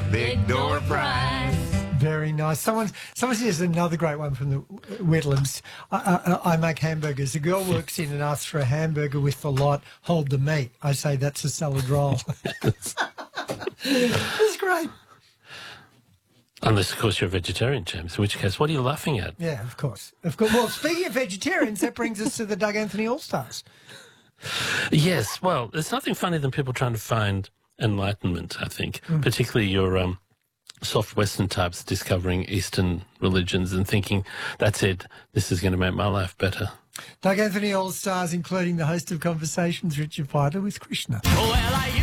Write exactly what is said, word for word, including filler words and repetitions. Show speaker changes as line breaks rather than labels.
big door prize.
Very nice. Someone, someone says another great one from the Whitlams. I, I, I make hamburgers. A girl works in and asks for a hamburger with the lot, hold the meat. I say that's a salad roll. That's great.
Unless, of course, you're a vegetarian, James, in which case, what are you laughing at?
Yeah, of course. Of course. Well, speaking of vegetarians, that brings us to the Doug Anthony All-Stars.
Yes, well, there's nothing funnier than people trying to find enlightenment, I think, mm. particularly your um, soft Western types discovering Eastern religions and thinking, that's it, this is going to make my life better.
Doug Anthony All-Stars, including the host of Conversations, Richard Pfeiffer, with Krishna.
Well, I